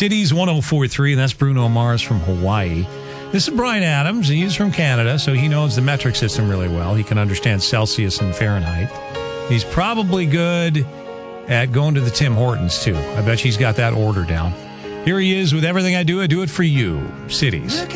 Cities 104.3, and that's Bruno Mars from Hawaii. This is Brian Adams. He's from Canada, so he knows the metric system really well. He can understand Celsius and Fahrenheit. He's probably good at going to the Tim Hortons, too. I bet he's got that order down. Here he is with Everything I Do it for You, Cities.